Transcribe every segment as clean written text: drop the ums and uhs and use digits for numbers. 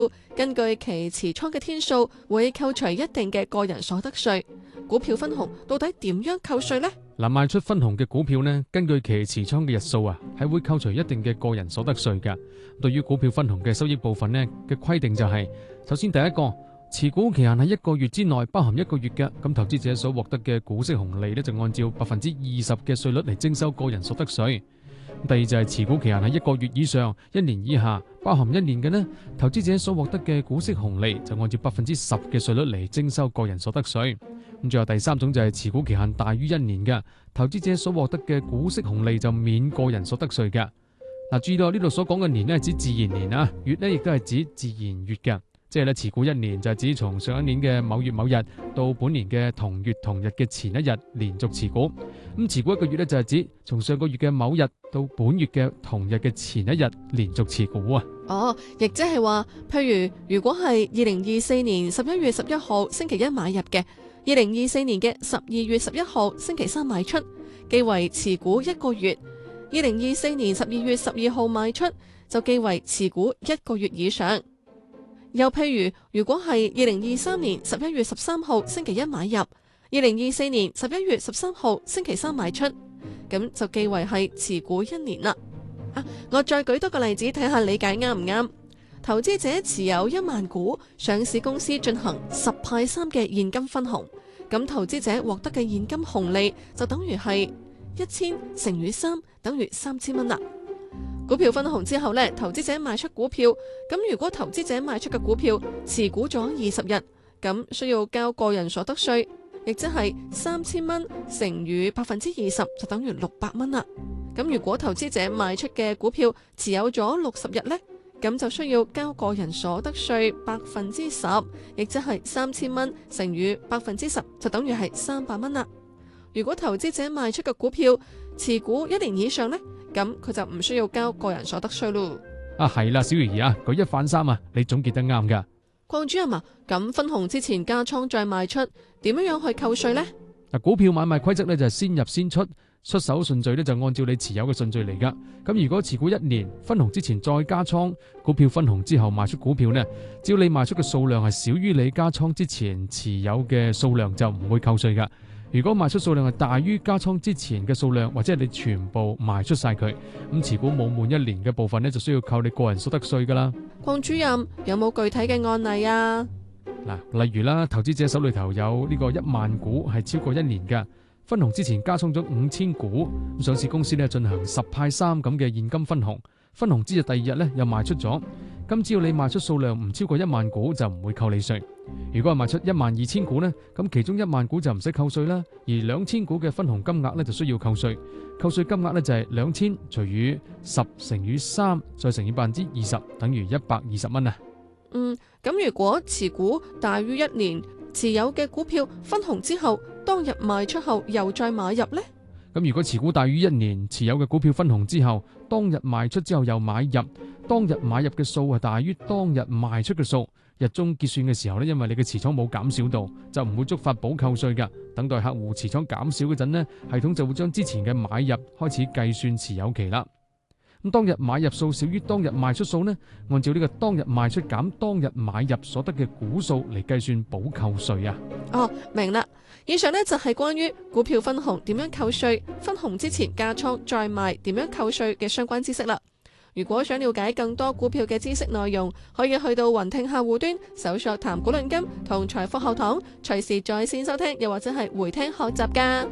根據其持倉嘅天數，會扣除一定嘅個人所得稅。股票分紅到底點樣扣稅呢？ 賣出分紅嘅股票呢，根據其持倉嘅日數係會扣除一定嘅個人所得稅㗎。對於股票分紅嘅收益部分呢嘅規定就係，首先第一個，持股期限喺1個月之內，包含1個月嘅，咁投資者所獲得嘅股息紅利呢，就按照20%嘅稅率嚟徵收個人所得稅。第二就係持股期限喺1個月以上、1年以下，包含1年嘅呢，投資者所獲得嘅股息紅利就按照10%嘅稅率嚟徵收個人所得稅。咁最後第三種就係持股期限大於1年嘅，投資者所獲得嘅股息紅利就免個人所得稅嘅。注意到呢度所講嘅年呢，係指自然年啊，月呢亦都係指自然月嘅。即係咧，持股1年就係指從上一年嘅某月某日到本年嘅同月同日嘅前一日連續持股。咁持股1個月咧就係指從上個月嘅某日到本月嘅同日嘅前一日連續持股啊。 哦，亦即係話，譬如果係2024年11月11號星期一買入嘅，2024年嘅12月11號星期三賣出，記為持股1個月；2024年12月12號賣出，就記為持股1個月以上。又譬如果係2023年11月13號星期一買入，2024年11月13號星期三賣出，咁就記為係持股1年啦。我再舉多個例子睇下理解啱唔啱？投資者持有1萬股上市公司進行10派3嘅現金分紅，咁投資者獲得嘅現金紅利就等於係1000乘以3，等於3000蚊啦。股票分紅之後呢，投資者賣出股票，咁如果投資者賣出嘅股票持股咗20日，咁需要交個人所得稅，亦即係3000蚊乘以20%就等於600蚊啦。咁如果投資者賣出嘅股票持有咗60日呢，咁就需要交個人所得稅10%，亦即係3000蚊乘以10%就等於係300蚊啦。如果投資者賣出嘅股票持股1年以上呢，咁佢就唔需要交個人所得稅咯。 係啦，小魚兒啊，舉一反三啊，你總結得啱噶。 鄺主任啊，咁分紅之前加倉再賣出，點樣去扣稅呢？ 股票買賣規則呢就係先入先出，出手順序呢就按照你持有嘅順序嚟噶。咁如果持股1年，分紅之前再加倉，股票分紅之後賣出股票呢，只要你賣出嘅數量係少於你加倉之前持有嘅數量，就唔會扣稅噶。如果賣出數量係大於加倉之前嘅數量，或者係你全部賣出晒佢，咁持股冇滿1年嘅部分呢，就需要扣你個人所得稅噶啦。 鄺主任有冇具體嘅案例啊？ 例如啦，投資者手裏頭有呢個1萬股係超過1年嘅，分紅之前加倉咗5000股，上市公司呢進行10派3咁嘅現金分紅，分紅之日第2日呢又賣出咗，咁只要你賣出數量唔超過1萬股就唔會扣你稅。如果係賣出12000股呢，咁其中1萬股就唔使扣稅啦，而2000股嘅分紅金額呢就需要扣稅，扣稅金額呢就係2000除以10乘以3再乘以20%，等於120蚊啊。 咁如果持股大於1年，持有嘅股票分紅之後，當日賣出後又再買入呢？ 咁如果持股大於1年，持有嘅股票分紅之後，當日賣出之後又買入，當日買入嘅數係大於當日賣出嘅數，日中結算嘅時候呢，因為你嘅持倉冇減少到，就唔會觸發補扣稅㗎。等待客戶持倉減少嗰陣呢，系統就會將之前嘅買入開始計算持有期啦。咁當日買入數少於當日賣出數呢，按照呢個當日賣出減當日買入所得嘅股數嚟計算補扣稅啊。 明啦。以上呢就係關於股票分紅點樣扣稅，分紅之前加倉再賣點樣扣稅嘅相關知識啦。如果想了解更多股票嘅知識內容，可以去到雲聽客戶端搜索談股論金同財富學堂，隨時在線收聽，又或者係回聽學習噶。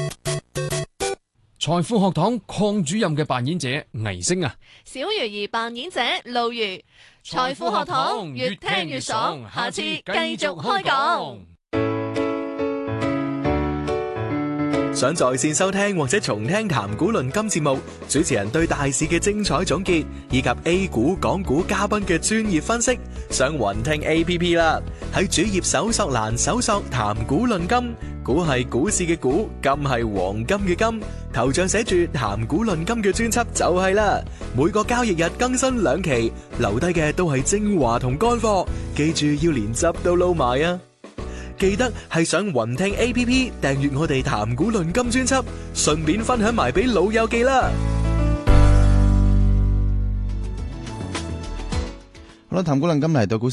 財富學堂鄺主任嘅扮演者倪星啊， 小魚兒扮演者露魚。財富學堂越聽越爽，下次繼續開講。 想在線收聽或者重聽談股論金節目，主持人對大市嘅精彩總結，以及 A 股、港股嘉賓嘅專業分析，上雲聽 APP 啦。喺主頁搜索欄搜索談股論金，股係股市嘅股，金係黃金嘅金，頭像寫住談股論金嘅專輯就係啦。每個交易日更新2期，留低嘅都係精華同乾貨，記住要連汁都撈埋啊！記得係上雲聽 APP 訂閱我哋談股論金專輯，順便分享埋俾老友記啦。 好啦，譚古論今日嚟到股